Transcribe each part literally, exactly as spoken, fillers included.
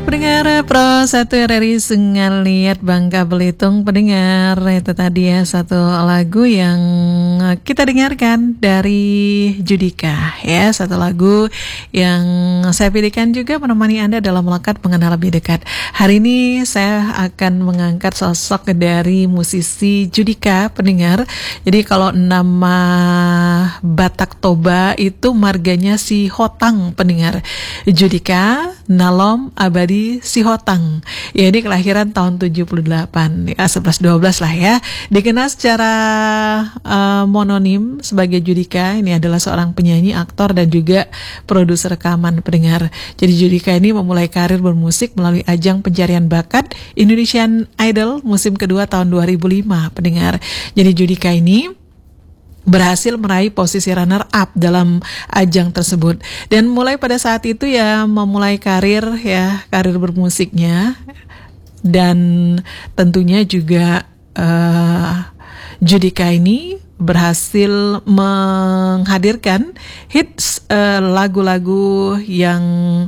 pendengar Pro satu R R I Sengaliat Bangka Belitung. Pendengar, itu tadi ya satu lagu yang kita dengarkan dari Judika ya, satu lagu yang saya pilihkan juga menemani Anda dalam melekat mengenal lebih dekat. Hari ini saya akan mengangkat sosok dari musisi Judika, pendengar. Jadi kalau nama Batak Toba itu marganya si Hotang, pendengar. Judika Nalom Abadi Sihotang. Ya, ini kelahiran tahun tujuh puluh delapan, ya sebelas dua belas lah ya. Dikenal secara uh, mononim sebagai Judika. Ini adalah seorang penyanyi, aktor dan juga produser rekaman, pendengar. Jadi Judika ini memulai karir bermusik melalui ajang pencarian bakat Indonesian Idol musim kedua tahun dua ribu lima, pendengar. Jadi Judika ini berhasil meraih posisi runner up dalam ajang tersebut, dan mulai pada saat itu ya memulai karir ya karir bermusiknya, dan tentunya juga uh, Judika ini berhasil menghadirkan hits uh, lagu-lagu yang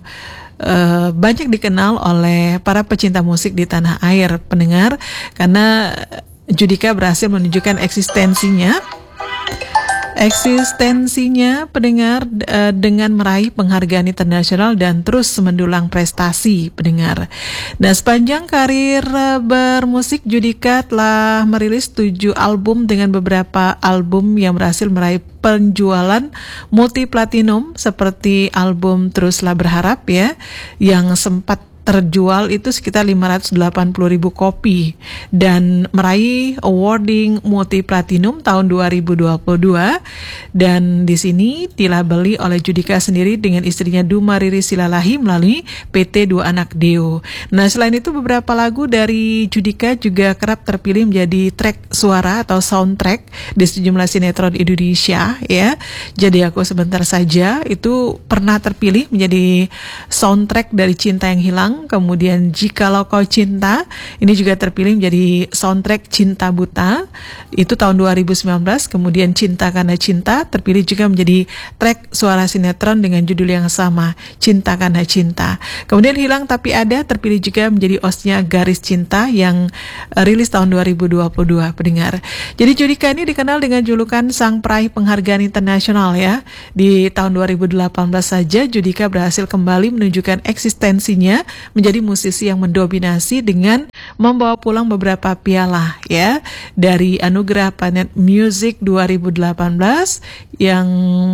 uh, banyak dikenal oleh para pecinta musik di tanah air, pendengar, karena Judika berhasil menunjukkan eksistensinya Eksistensinya pendengar uh, dengan meraih penghargaan internasional dan terus mendulang prestasi, pendengar. Dan sepanjang karir uh, bermusik, Judika telah merilis tujuh album dengan beberapa album yang berhasil meraih penjualan multi platinum, seperti album Teruslah Berharap ya, yang sempat terjual itu sekitar lima ratus delapan puluh ribu kopi dan meraih awarding multi platinum tahun dua ribu dua puluh dua, dan di sini dilabeli oleh Judika sendiri dengan istrinya Duma Riri Silalahi melalui P T Dua Anak Deo. Nah, selain itu beberapa lagu dari Judika juga kerap terpilih menjadi track suara atau soundtrack di sejumlah sinetron Indonesia ya. Jadi Aku Sebentar Saja itu pernah terpilih menjadi soundtrack dari Cinta Yang Hilang. Kemudian Jikalau Kau Cinta ini juga terpilih menjadi soundtrack Cinta Buta, itu tahun dua ribu sembilan belas. Kemudian Cinta Karena Cinta terpilih juga menjadi track suara sinetron dengan judul yang sama, Cinta Karena Cinta. Kemudian Hilang Tapi Ada terpilih juga menjadi hostnya Garis Cinta yang uh, rilis tahun dua ribu dua puluh dua, pendengar. Jadi Judika ini dikenal dengan julukan sang peraih penghargaan internasional ya. Di tahun dua ribu delapan belas saja Judika berhasil kembali menunjukkan eksistensinya menjadi musisi yang mendominasi dengan membawa pulang beberapa piala ya dari Anugerah Planet Music dua ribu delapan belas, yang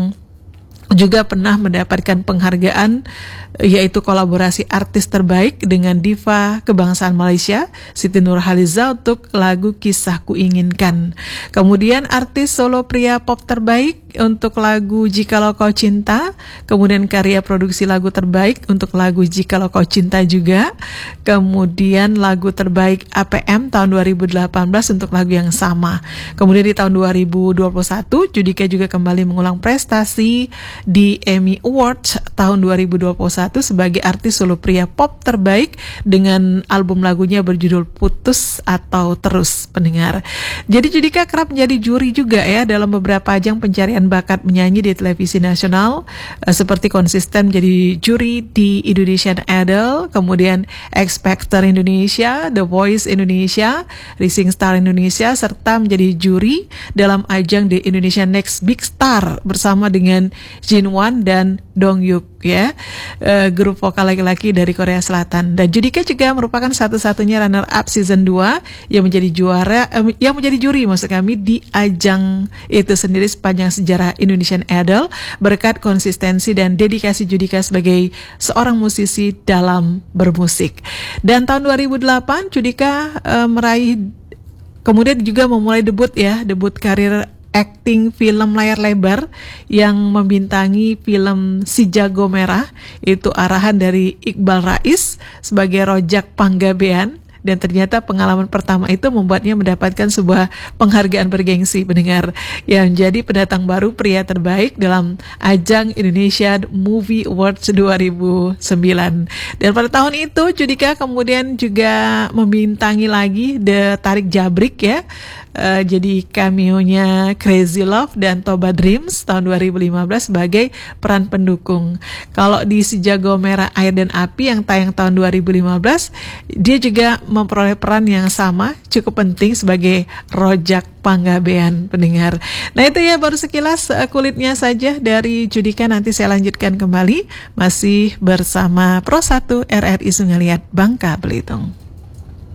juga pernah mendapatkan penghargaan yaitu kolaborasi artis terbaik dengan diva kebangsaan Malaysia Siti Nurhaliza untuk lagu Kisah Ku Inginkan. Kemudian artis solo pria pop terbaik untuk lagu Jikalau Kau Cinta. Kemudian karya produksi lagu terbaik untuk lagu Jikalau Kau Cinta juga. Kemudian lagu terbaik A P M tahun dua ribu delapan belas untuk lagu yang sama. Kemudian di tahun dua ribu dua puluh satu Judika juga kembali mengulang prestasi di Emmy Awards tahun dua ribu dua puluh satu sebagai artis solo pria pop terbaik dengan album lagunya berjudul Putus atau Terus, pendengar. Jadi Judika kerap menjadi juri juga ya dalam beberapa ajang pencarian bakat menyanyi di televisi nasional, uh, seperti konsisten menjadi juri di Indonesian Idol, kemudian X Factor Indonesia, The Voice Indonesia, Rising Star Indonesia, serta menjadi juri dalam ajang The Indonesian Next Big Star bersama dengan Jin Wan dan Dong Yuk ya, uh, grup vokal laki-laki dari Korea Selatan. Dan Judika juga merupakan satu-satunya runner up season dua yang menjadi juara, uh, yang menjadi juri maksud kami di ajang itu sendiri sepanjang sejarah Indonesian Idol, berkat konsistensi dan dedikasi Judika sebagai seorang musisi dalam bermusik. Dan tahun dua ribu delapan Judika uh, meraih, kemudian juga memulai debut ya, debut karir akting film layar lebar yang membintangi film Si Jago Merah, itu arahan dari Iqbal Rais sebagai Rojak Panggabean dan ternyata pengalaman pertama itu membuatnya mendapatkan sebuah penghargaan bergengsi pendengar, yang jadi pendatang baru pria terbaik dalam ajang Indonesia Movie Awards dua ribu sembilan. Dan pada tahun itu Judika kemudian juga membintangi lagi The Tarik Jabrik ya. Uh, jadi cameo-nya Crazy Love dan Toba Dreams tahun dua ribu lima belas sebagai peran pendukung. Kalau di Si Jago Merah Air dan Api yang tayang tahun dua ribu lima belas, dia juga memperoleh peran yang sama, cukup penting sebagai Rojak Panggabean pendengar. Nah itu ya baru sekilas uh, kulitnya saja dari Judika. Nanti saya lanjutkan kembali masih bersama Pro satu R R I Sungai Liat Bangka Belitung.